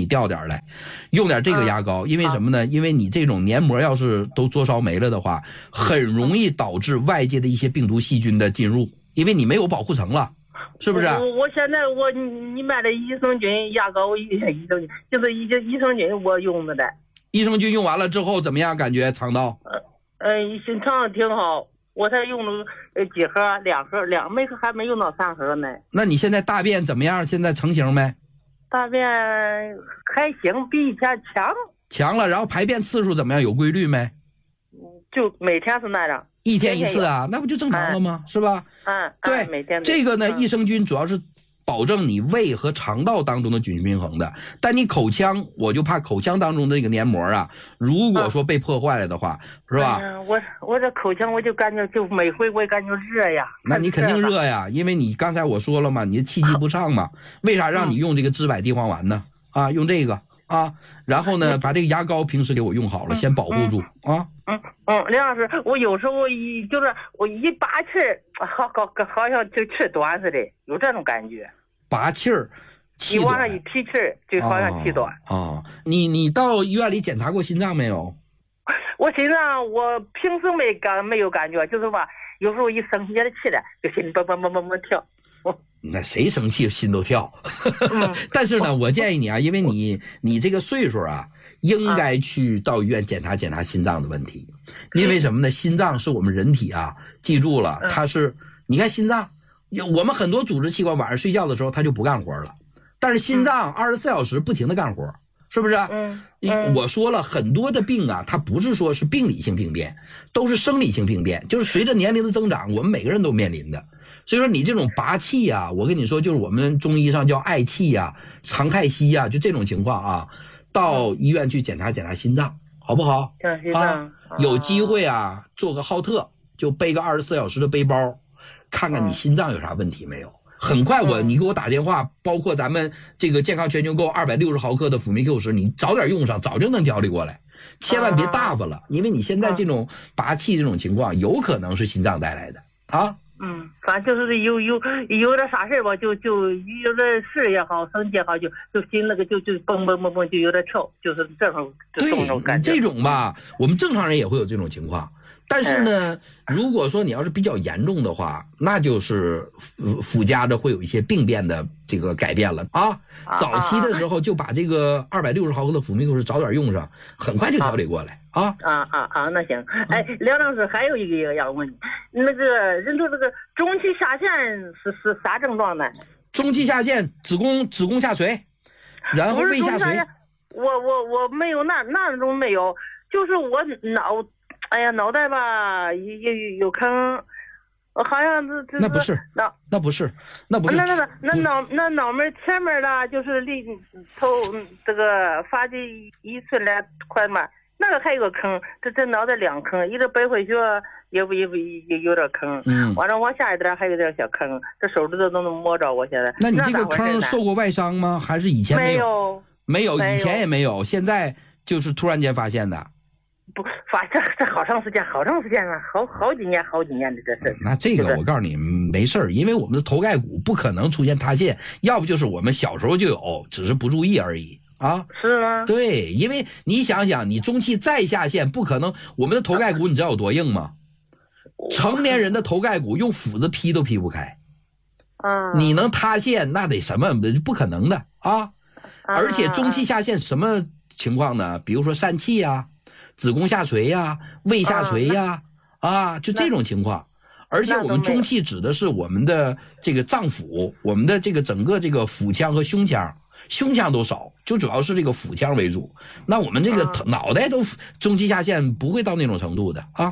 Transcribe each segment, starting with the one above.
你掉点来，用点这个牙膏，因为什么呢？因为你这种黏膜要是都灼烧没了的话，很容易导致外界的一些病毒细菌的进入，因为你没有保护层了，是不是？ 我现在你买的益生菌牙膏，益生菌就是益生菌我用的。 益生菌用完了之后怎么样？感觉肠道？ 心肠挺好。我才用了几盒，2盒，每盒还没用到3盒呢。 那你现在大便怎么样？现在成型没？ 大便还行，比以前强了。然后排便次数怎么样？有规律没？ 就每天是那样， 一天一次啊，那不就正常了吗？是吧？对， 每天这个呢，益生菌主要是保证你胃和肠道当中的菌群平衡的，但你口腔，我就怕口腔当中的这个黏膜啊，如果说被破坏了的话，是吧？ 我这口腔我就感觉就每回我也感觉热呀。 那你肯定热呀，因为你刚才我说了嘛，你的气机不畅嘛，为啥让你用这个知柏地黄丸呢？啊，用这个啊，然后呢，把这个牙膏平时给我用好了，先保护住啊。 梁老师，我有时候我一拔气儿，好像就气短似的，有这种感觉。 拔气儿， 你往上一提气儿，就好像气短。 你到医院里检查过心脏没有？ 我心脏我平时没有感觉，就是吧，有时候一生气了气了，就心蹦蹦蹦蹦蹦跳。 那谁生气心都跳。但是呢，我建议你啊，因为你这个岁数啊，应该去到医院检查检查心脏的问题。因为什么呢？心脏是我们人体啊，记住了，它是你看心脏，我们很多组织器官晚上睡觉的时候它就不干活了，但是心脏24小时不停的干活，是不是？我说了很多的病啊，它不是说是病理性病变，都是生理性病变，就是随着年龄的增长，我们每个人都面临的。所以说你这种拔气啊，我跟你说，就是我们中医上叫嗳气啊、常态息啊，就这种情况啊，到医院去检查检查心脏，好不好？有机会啊，做个浩特，就背个24小时的背包，看看你心脏有啥问题没有。很快你给我打电话，包括咱们这个健康全球购260毫克的辅酶 Q10，你早点用上，早就能调理过来，千万别大发了，因为你现在这种拔气这种情况，有可能是心脏带来的啊。 反正就是有点啥事吧，就有点事也好，生气也好，就心那个就蹦蹦蹦蹦就有点跳，就是这种感觉。 这种吧，我们正常人也会有这种情况。但是呢，如果说你要是比较严重的话，那就是附加着会有一些病变的这个改变了啊。早期的时候就把这个260毫克的辅酶Q10早点用上，很快就调理过来啊。 那行。梁老师还有一个要问你，那个人说这个中期下陷是啥症状呢？ 中期下陷，子宫下垂，然后胃下垂。 我没有那种没有，就是我脑袋吧有坑，好像那不是那脑门前面的就是离头这个发际1寸来快嘛，那个还有个坑，这脑袋2坑，一个背回去也有点坑，完了往下一点还有点小坑，这手指头都能摸着。我现在那你这个坑受过外伤吗？还是以前没有以前也没有，现在就是突然间发现的？ 不，这好长时间了，好几年的这事。 那这个我告诉你没事儿，因为我们的头盖骨不可能出现塌陷，要不就是我们小时候就有，只是不注意而已啊。 是吗？ 对，因为你想想，你中期再下陷，不可能。我们的头盖骨你知道有多硬吗？成年人的头盖骨用斧子劈都劈不开。你能塌陷，那得什么？不可能的啊。而且中期下陷什么情况呢？比如说疝气呀、子宫下垂呀、胃下垂呀，就这种情况。而且我们中气指的是我们的这个脏腑，我们的这个整个这个腹腔和胸腔都少，就主要是这个腹腔为主。那我们这个脑袋都中气下陷，不会到那种程度的啊。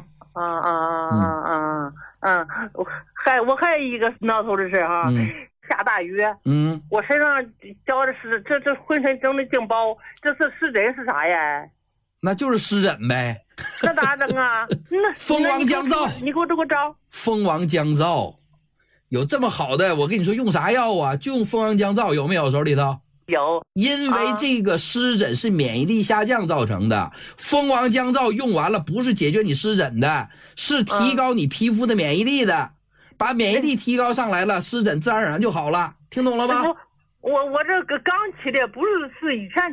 我还有一个挠头的事哈。下大雨，我身上觉得是这浑身整的净包，这是湿疹是啥呀？ 那就是湿疹呗。 那咋整啊？ 蜂王降皂， 你给我这个招。 蜂王降皂有这么好的，我跟你说用啥药啊？就用蜂王降皂，有没有手里头？ 有。 因为这个湿疹是免疫力下降造成的，蜂王降皂用完了不是解决你湿疹的，是提高你皮肤的免疫力的。把免疫力提高上来了，湿疹自然而然就好了，听懂了吗？ 我这个刚起的，不是以前